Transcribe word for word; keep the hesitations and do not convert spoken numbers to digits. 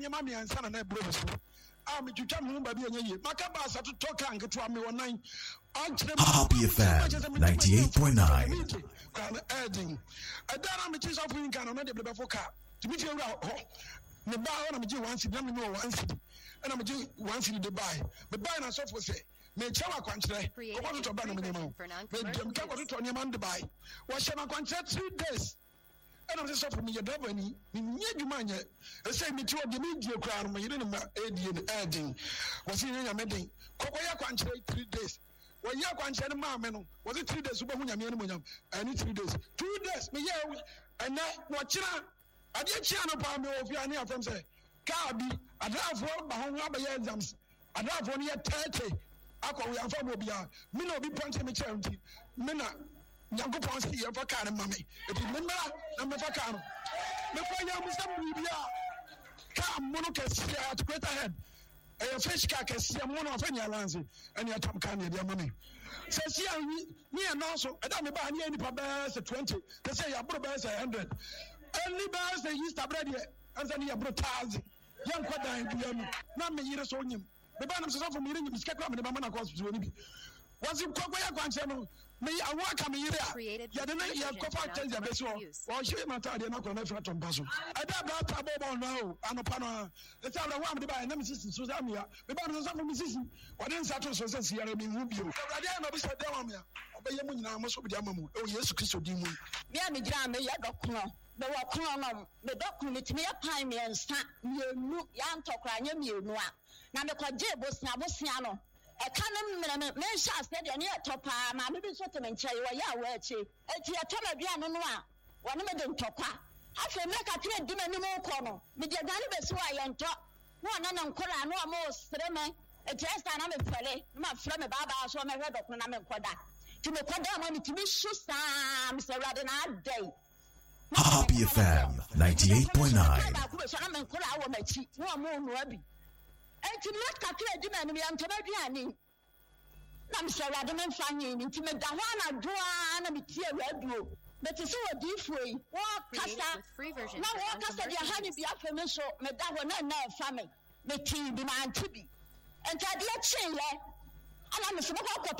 nyema me ansa na na ebro so a me twitwa me ba bi enye ye maka ba sa to talk and get to me wonan Happy F M ninety-eight point nine. Kan adding adara me chisa fu nkan no de be befo ka to me fi wura ho me ba ho na me ji one city na me no one city na me ji one city de buy me buy na so for say me chewa kwankyere ko to ba na me nyema me dem ka ko to nyema de buy wo she na kwankyere three days and I'm just for me, your devil, and you man, I say, me to the media crowd, my little Adian adding was in a meeting. Cocoya country three days. Well, your country, mamma, was it three days? I need three days, two days, me, yeah, and now watching. I did channel palm of your near from say, Carby, I drive for my home rubber exams. I drive for near thirty. I call we are from Obia. Me no be punching me charity. Mina. Nyango ponsi ya fakana mami. Eti mena na mefakano. Mefanya musam bibia. Ka mono kesia at greater head. E fish ka kesia mono afanya lanzi. Eni atam kan ya mami. Se sia ni anonso. Eda me ba ni ani pa ba se twenty. They say ya bro ba se one hundred. Any ba se Easter bread ye. Ansa ni ya bro tazi. Yan kwadan bia no. Na me yire so nyim. Me ba nam se so for me nyim sika kwa me ba na cost so ni bi. Was it Kokoya Quanche? Me, I work a year. You didn't hear Copa tell you this one. Or she might tell you not on the Basso. I don't know about now. I'm a panel. The time I want to buy an Missus Susamia. The Banos of Missus What in Sato says here in Rubio. I didn't know this. I don't know. But you must be Yamamu. Oh, yes, Christo Dimu. Yami Grande, Yadokuno. The Wakuno, the document me a pine and stand. You knew Yan Tokra, you know. Now the Quadjabos Nabosiano. A canon mention said, and yet, Topa, Mammy, sort of mention you are Yahweh. It's your Tomabiano Noir. One of them Topa. I feel like I can't do any more corner. With your Danibus, why and top. One and uncle, I know most Streme. A test and I'm a felly, not from a baba, so I'm a red of Naman Quada. To me, Quada money to be shoes, Mister Radin day. Happy F M ninety-eight point nine. I'm a call my cheek, no more rubby. And to not calculate the enemy and Tomabiani. I'm sorry, I don't find you into me. Dawana, Duan, and Tia Red. But it's so a different walk, Casta. Free version. Now, walk us at your honey be up for me, so Madame and family. The tea demand to be. And I did say, and I'm a